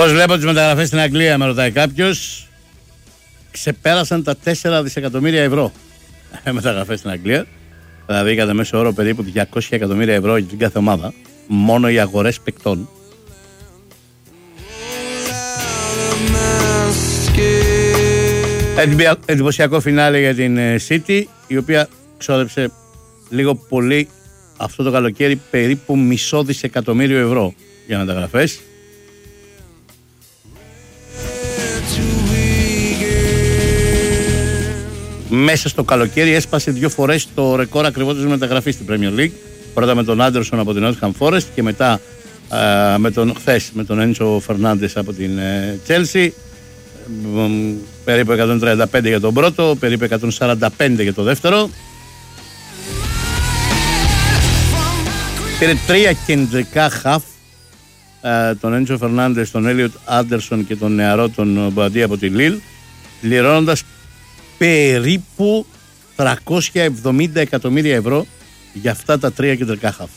Πώς βλέπω τις μεταγραφές στην Αγγλία, με ρωτάει κάποιος. Ξεπέρασαν τα 4 δισεκατομμύρια ευρώ μεταγραφές στην Αγγλία. Δηλαδή κατά μέσο όρο περίπου 200 εκατομμύρια ευρώ για την κάθε ομάδα. Μόνο οι αγορές παικτών. Εντυπωσιακό φινάλε για την City, η οποία ξόδεψε λίγο πολύ αυτό το καλοκαίρι περίπου μισό δισεκατομμύριο ευρώ για μεταγραφές. Μέσα στο καλοκαίρι έσπασε 2 φορές το ρεκόρ ακριβώς μεταγραφής στην Premier League. Πρώτα με τον Άντερσον από την Nottingham Forest και μετά με τον Έντσο Φερνάντες από την Chelsea. Περίπου 135 για τον πρώτο, περίπου 145 για το δεύτερο. Πήρε 3 κεντρικά χαφ, τον Έντσο Φερνάντες, τον Έλιοτ Άντερσον και τον νεαρό τον Μποαντί από τη Λίλ, πληρώνοντας περίπου 370 εκατομμύρια ευρώ για αυτά τα 3 κεντρικά χαφ.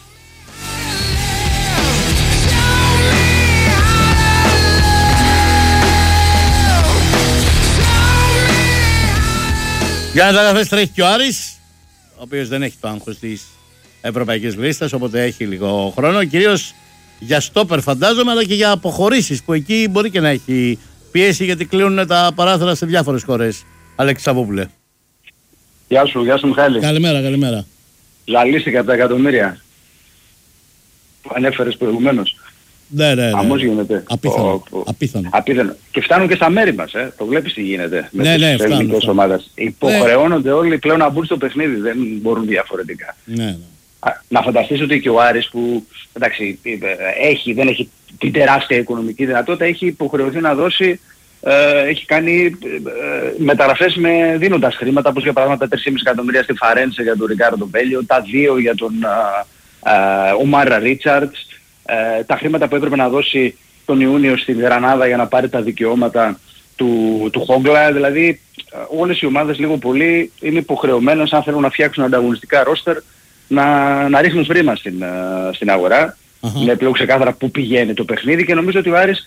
Για μεταγραφές τρέχει και ο Άρης, ο οποίος δεν έχει το άγχος της ευρωπαϊκής λίστας, οπότε έχει λίγο χρόνο, κυρίως για στόπερ φαντάζομαι, αλλά και για αποχωρήσεις που εκεί μπορεί και να έχει πίεση, γιατί κλείνουν τα παράθυρα σε διάφορες χώρες. Αλέξη Σαββόπουλε. Γεια σου Μιχάλη. Καλημέρα. Ζαλίστηκα από τα εκατομμύρια που ανέφερες προηγουμένως. Ναι. Αμώς γίνεται. Απίθανο. Και φτάνουν και στα μέρη μας, το βλέπεις τι γίνεται με τις ελληνικές ομάδες. Υποχρεώνονται όλοι πλέον να μπουν στο παιχνίδι, δεν μπορούν διαφορετικά. Ναι. Να φανταστείς ότι και ο Άρης που εντάξει, δεν έχει την τεράστια οικονομική δυνατότητα, έχει υποχρεωθεί να δώσει, έχει κάνει μεταγραφές δίνοντας χρήματα, όπως για παράδειγμα τα 3,5 εκατομμύρια στη Φαρέντσε για τον Ρικάρντο Μπέλιο, τα 2 για τον Ομάρα Ρίτσαρτς, τα χρήματα που έπρεπε να δώσει τον Ιούνιο στην Γρανάδα για να πάρει τα δικαιώματα του Χόγκλα. Δηλαδή όλες οι ομάδες λίγο πολύ είναι υποχρεωμένες, αν θέλουν να φτιάξουν ανταγωνιστικά ρόστερ, να ρίχνουν χρήμα στην αγορά. Είναι πλέον ξεκάθαρα πού πηγαίνει το παιχνίδι και νομίζω ότι ο Άρης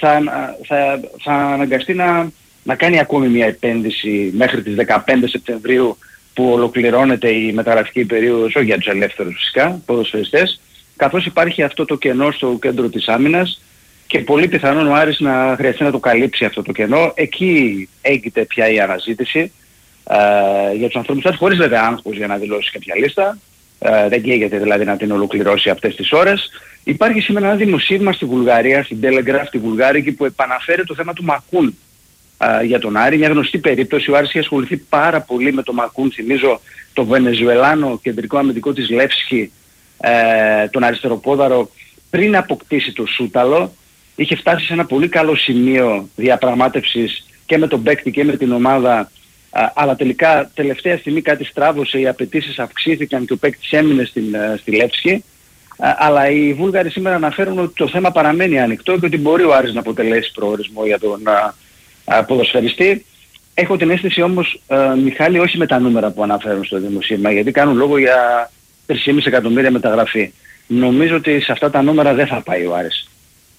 θα αναγκαστεί να κάνει ακόμη μια επένδυση μέχρι τις 15 Σεπτεμβρίου που ολοκληρώνεται η μεταγραφική περίοδος, όχι για τους ελεύθερους φυσικά, ποδοσφαιριστές, καθώς υπάρχει αυτό το κενό στο κέντρο της άμυνας και πολύ πιθανόν ο Άρης να χρειαστεί να το καλύψει αυτό το κενό. Εκεί έγκυται πια η αναζήτηση για τους ανθρώπους του, χωρίς βέβαια άγχος για να δηλώσει κάποια λίστα. Δεν καίγεται δηλαδή να την ολοκληρώσει αυτές τις ώρες. Υπάρχει σήμερα ένα δημοσίευμα στη Βουλγαρία, στην Telegraph, στη Βουλγάρικη, που επαναφέρει το θέμα του Μακούν για τον Άρη. Μια γνωστή περίπτωση, ο Άρης έχει ασχοληθεί πάρα πολύ με τον Μακούν. Θυμίζω το Βενεζουελάνο κεντρικό αμυντικό της Λεύσκη, τον αριστεροπόδαρο, πριν αποκτήσει το Σούταλο. Είχε φτάσει σε ένα πολύ καλό σημείο διαπραγμάτευσης και με τον παίκτη και με την ομάδα, αλλά τελικά τελευταία στιγμή κάτι στράβωσε, οι απαιτήσεις αυξήθηκαν και ο παίκτης έμεινε στη Λεύσκη. Αλλά οι Βούλγαροι σήμερα αναφέρουν ότι το θέμα παραμένει ανοιχτό και ότι μπορεί ο Άρης να αποτελέσει προορισμό για τον ποδοσφαιριστή. Έχω την αίσθηση όμως, Μιχάλη, όχι με τα νούμερα που αναφέρουν στο δημοσίευμα, γιατί κάνουν λόγο για 3,5 εκατομμύρια μεταγραφή. Νομίζω ότι σε αυτά τα νούμερα δεν θα πάει ο Άρης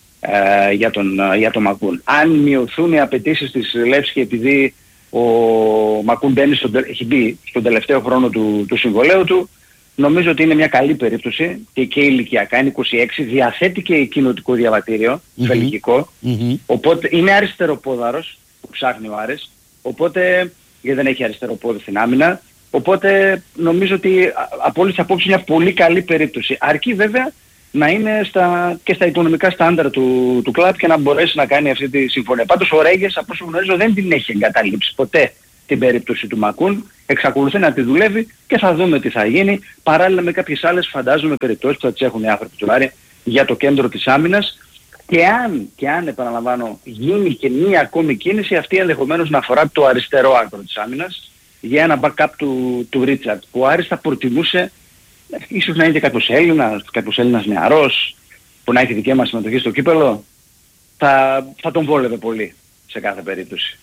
για τον Μακούν. Αν μειωθούν οι απαιτήσεις της Λεύσκη επειδή ο Μακούν έχει μπει στον τελευταίο χρόνο του συμβολαίου του, νομίζω ότι είναι μια καλή περίπτωση και ηλικιακά, είναι 26, διαθέτει και κοινοτικό διαβατήριο, βελγικό, οπότε είναι αριστεροπόδαρος που ψάχνει ο Άρης, οπότε, γιατί δεν έχει αριστεροπόδι στην άμυνα, οπότε νομίζω ότι από όλες τις απόψεις είναι μια πολύ καλή περίπτωση. Αρκεί βέβαια να είναι και στα οικονομικά στάνταρ του κλαμπ και να μπορέσει να κάνει αυτή τη συμφωνία. Πάντως ο Ρέγες, από όσο γνωρίζω, δεν την έχει εγκαταλείψει ποτέ την περίπτωση του Μακούν, εξακολουθεί να τη δουλεύει και θα δούμε τι θα γίνει, παράλληλα με κάποιες άλλες φαντάζομαι περιπτώσεις που θα τις έχουν οι άνθρωποι του Άρη για το κέντρο της άμυνας, και αν επαναλαμβάνω γίνει και μία ακόμη κίνηση, αυτή ενδεχομένως να αφορά το αριστερό άκρο της άμυνας για ένα backup του Ρίτσαρτ, που ο Άρης θα προτιμούσε ίσως να είναι κάποιος Έλληνας νεαρός που να έχει δική μας συμμετοχή στο κύπελλο, θα τον βόλευε πολύ σε κάθε περίπτωση.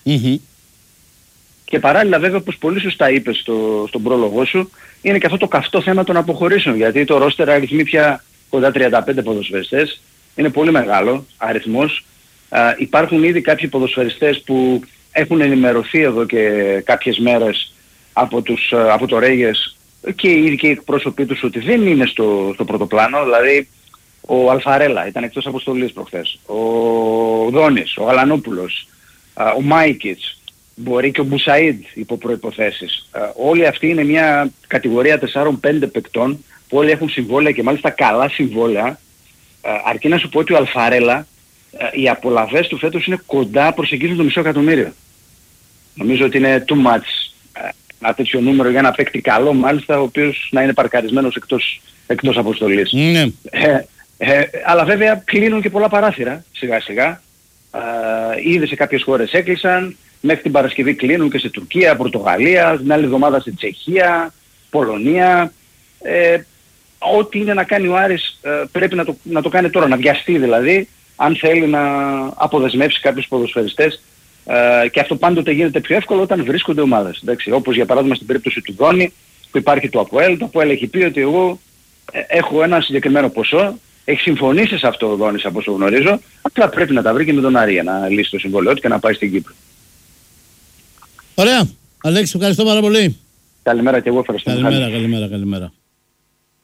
Και παράλληλα βέβαια, όπως πολύ σωστά είπες στον πρόλογό σου, είναι και αυτό το καυτό θέμα των αποχωρήσεων, γιατί το ρόστερ αριθμεί πια κοντά 35 ποδοσφαιριστές, είναι πολύ μεγάλο αριθμός Υπάρχουν ήδη κάποιοι ποδοσφαιριστές που έχουν ενημερωθεί εδώ και κάποιες μέρες από το Ρέγες και οι ίδιοι και οι εκπρόσωποι τους ότι δεν είναι στο πρώτο πλάνο. Δηλαδή ο Αλφαρέλα ήταν εκτός αποστολής προχθές, ο Δόνης, ο Γαλανόπουλος, ο Μάικιτς, μπορεί και ο Μπουσαΐντ υπό προϋποθέσεις. Όλοι αυτοί είναι μια κατηγορία 4-5 παικτών που όλοι έχουν συμβόλαια και μάλιστα καλά συμβόλαια. Αρκεί να σου πω ότι ο Αλφαρέλα, οι απολαβές του φέτος είναι κοντά, προσεγγίζουν το μισό εκατομμύριο. Νομίζω ότι είναι too much ένα τέτοιο νούμερο για ένα παίκτη καλό, μάλιστα, ο οποίος να είναι παρκαρισμένος εκτός αποστολής. Ναι. Αλλά βέβαια κλείνουν και πολλά παράθυρα σιγά σιγά. Ήδη σε κάποιες χώρες έκλεισαν, μέχρι την Παρασκευή κλείνουν και σε Τουρκία, Πορτογαλία, την άλλη εβδομάδα σε Τσεχία, Πολωνία. Ό,τι είναι να κάνει ο Άρης πρέπει να το κάνει τώρα, να βιαστεί δηλαδή, αν θέλει να αποδεσμεύσει κάποιους ποδοσφαιριστές. Και αυτό πάντοτε γίνεται πιο εύκολο όταν βρίσκονται ομάδες. Εντάξει, όπως για παράδειγμα στην περίπτωση του Δόνη που υπάρχει το ΑΠΟΕΛ. Το ΑΠΟΕΛ έχει πει ότι εγώ έχω ένα συγκεκριμένο ποσό, έχει συμφωνήσει σε αυτό ο Δόνης από όσο γνωρίζω, απλά πρέπει να τα βρει και με τον Άρη για να λύσει το συμβόλαιο του και να πάει στην Κύπρο. Ωραία. Αλέξη, ευχαριστώ πάρα πολύ. Καλημέρα και εγώ, ευχαριστώ. Καλημέρα.